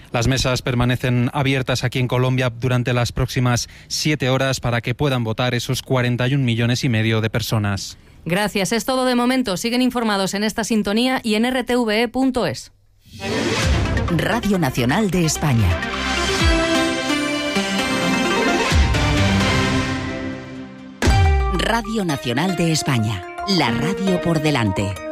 Las mesas permanecen abiertas aquí en Colombia durante las próximas 7 horas para que puedan votar esos 41,5 millones de personas. Gracias, es todo de momento. Siguen informados en esta sintonía y en rtve.es. Radio Nacional de España. Radio Nacional de España. La radio por delante.